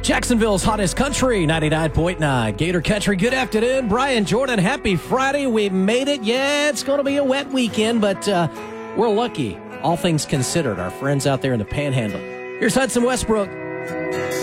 Jacksonville's hottest country, 99.9 Gator Country. Good afternoon, Brian Jordan. Happy Friday. We made it. Yeah, it's going to be a wet weekend, but we're lucky, all things considered, our friends out there in the Panhandle. Here's Hudson Westbrook.